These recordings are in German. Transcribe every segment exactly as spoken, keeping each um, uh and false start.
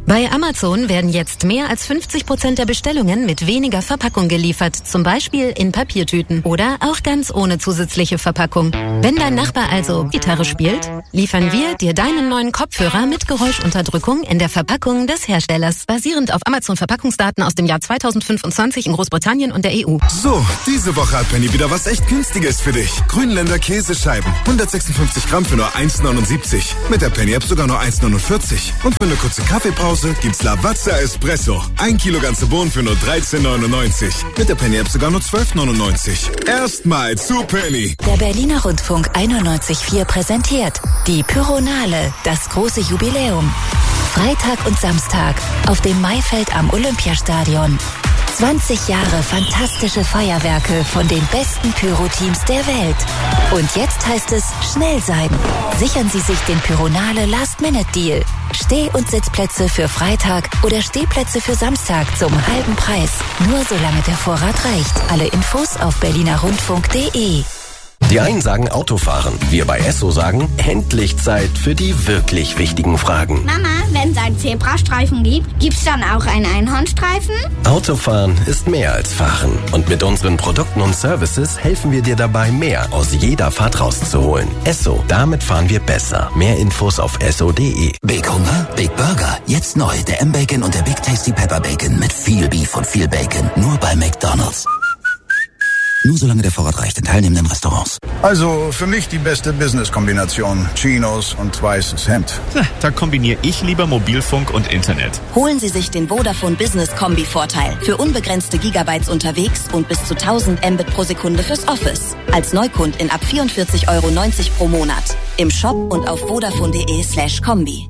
Bei Amazon werden jetzt mehr als fünfzig Prozent der Bestellungen mit weniger Verpackung geliefert, zum Beispiel in Papiertüten oder auch ganz ohne zusätzliche Verpackung. Wenn dein Nachbar also Gitarre spielt, liefern wir dir deinen neuen Kopfhörer mit Geräuschunterdrückung in der Verpackung des Herstellers, basierend auf Amazon-Verpackungsdaten aus dem Jahr zweitausendfünfundzwanzig in Großbritannien und der E U. So, diese Woche hat Penny wieder was echt Günstiges für dich. Grünländer Käsescheiben, hundertsechsundfünfzig Gramm für nur eins neunundsiebzig. Mit der Penny-App sogar nur eins neunundvierzig. Und für eine kurze Kaffeepause gibt's Lavazza Espresso. Ein Kilo ganze Bohnen für nur dreizehn neunundneunzig. Mit der Penny-App sogar nur zwölf neunundneunzig. Erstmal zu Penny. Der Berliner Rundfunk einundneunzig Komma vier präsentiert die Pyronale, das große Jubiläum. Freitag und Samstag auf dem Maifeld am Olympiastadion. zwanzig Jahre fantastische Feuerwerke von den besten Pyro-Teams der Welt. Und jetzt heißt es schnell sein. Sichern Sie sich den Pyronale Last-Minute-Deal. Steh- und Sitzplätze für Freitag oder Stehplätze für Samstag zum halben Preis. Nur solange der Vorrat reicht. Alle Infos auf berliner rundfunk punkt de. Die einen sagen Autofahren, wir bei Esso sagen, endlich Zeit für die wirklich wichtigen Fragen. Mama, wenn es einen Zebrastreifen gibt, gibt's dann auch einen Einhornstreifen? Autofahren ist mehr als Fahren. Und mit unseren Produkten und Services helfen wir dir dabei, mehr aus jeder Fahrt rauszuholen. Esso, damit fahren wir besser. Mehr Infos auf esso punkt de. Big Hunger, Big Burger. Jetzt neu, der M-Bacon und der Big Tasty Pepper Bacon mit viel Beef und viel Bacon. Nur bei McDonald's. Nur solange der Vorrat reicht in teilnehmenden Restaurants. Also für mich die beste Business-Kombination. Chinos und weißes Hemd. Da kombiniere ich lieber Mobilfunk und Internet. Holen Sie sich den Vodafone Business Kombi-Vorteil. Für unbegrenzte Gigabytes unterwegs und bis zu tausend Mbit pro Sekunde fürs Office. Als Neukundin ab vierundvierzig Euro neunzig pro Monat. Im Shop und auf vodafone punkt de slash kombi.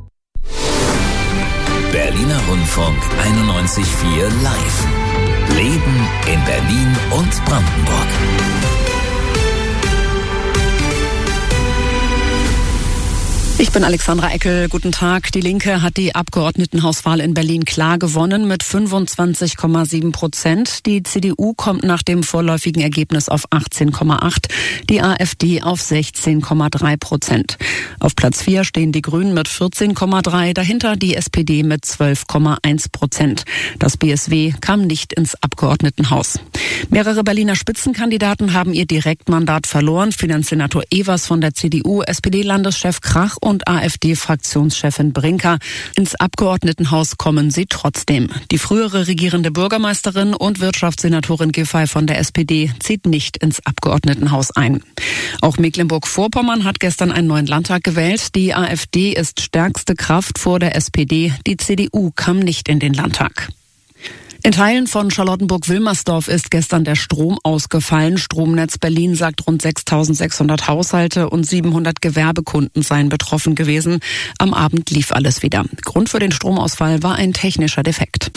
Berliner Rundfunk einundneunzig Komma vier live. Leben in Berlin und Brandenburg. Ich bin Alexandra Eckel. Guten Tag. Die Linke hat die Abgeordnetenhauswahl in Berlin klar gewonnen mit fünfundzwanzig Komma sieben Prozent. Die C D U kommt nach dem vorläufigen Ergebnis auf achtzehn Komma acht, die AfD auf sechzehn Komma drei Prozent. Auf Platz vier stehen die Grünen mit vierzehn Komma drei, dahinter die S P D mit zwölf Komma eins Prozent. Das B S W kam nicht ins Abgeordnetenhaus. Mehrere Berliner Spitzenkandidaten haben ihr Direktmandat verloren. Finanzsenator Evers von der C D U, S P D-Landeschef Krach und AfD-Fraktionschefin Brinker. Ins Abgeordnetenhaus kommen sie trotzdem. Die frühere regierende Bürgermeisterin und Wirtschaftssenatorin Giffey von der S P D zieht nicht ins Abgeordnetenhaus ein. Auch Mecklenburg-Vorpommern hat gestern einen neuen Landtag gewählt. Die AfD ist stärkste Kraft vor der S P D. Die C D U kam nicht in den Landtag. In Teilen von Charlottenburg-Wilmersdorf ist gestern der Strom ausgefallen. Stromnetz Berlin sagt, rund sechstausendsechshundert Haushalte und siebenhundert Gewerbekunden seien betroffen gewesen. Am Abend lief alles wieder. Grund für den Stromausfall war ein technischer Defekt.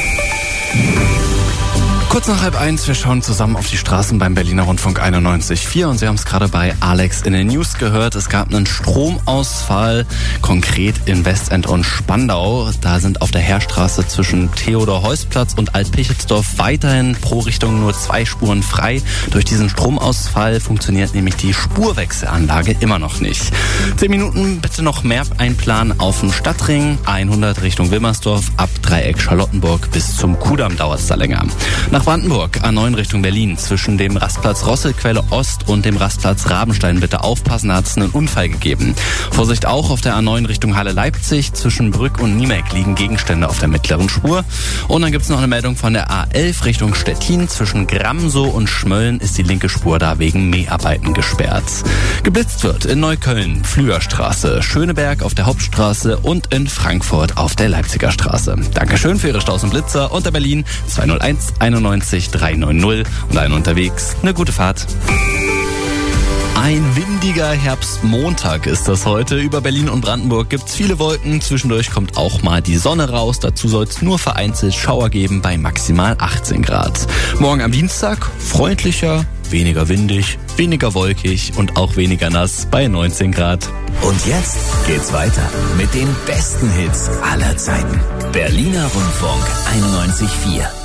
Kurz nach halb eins, wir schauen zusammen auf die Straßen beim Berliner Rundfunk einundneunzig Komma vier und Sie haben es gerade bei Alex in den News gehört. Es gab einen Stromausfall, konkret in Westend und Spandau. Da sind auf der Heerstraße zwischen Theodor-Heuss-Platz und Alt-Pichelsdorf weiterhin pro Richtung nur zwei Spuren frei. Durch diesen Stromausfall funktioniert nämlich die Spurwechselanlage immer noch nicht. Zehn Minuten bitte noch mehr einplanen auf dem Stadtring. hundert Richtung Wilmersdorf, ab Dreieck Charlottenburg bis zum Kudamm dauert es da länger. Nach Brandenburg, A neun Richtung Berlin, zwischen dem Rastplatz Rosselquelle Ost und dem Rastplatz Rabenstein bitte aufpassen, da hat es einen Unfall gegeben. Vorsicht auch auf der A neun Richtung Halle-Leipzig, zwischen Brück und Niemek liegen Gegenstände auf der mittleren Spur. Und dann gibt es noch eine Meldung von der A elf Richtung Stettin, zwischen Gramsow und Schmölln ist die linke Spur da wegen Mäharbeiten gesperrt. Geblitzt wird in Neukölln, Flüherstraße, Schöneberg auf der Hauptstraße und in Frankfurt auf der Leipziger Straße. Dankeschön für Ihre Staus und Blitzer unter Berlin zwei null eins einundneunzig drei neun null und allen unterwegs eine gute Fahrt. Ein windiger Herbstmontag ist das heute. Über Berlin und Brandenburg gibt's viele Wolken. Zwischendurch kommt auch mal die Sonne raus. Dazu soll es nur vereinzelt Schauer geben bei maximal achtzehn Grad. Morgen am Dienstag freundlicher, weniger windig, weniger wolkig und auch weniger nass bei neunzehn Grad. Und jetzt geht's weiter mit den besten Hits aller Zeiten. Berliner Rundfunk einundneunzig Komma vier.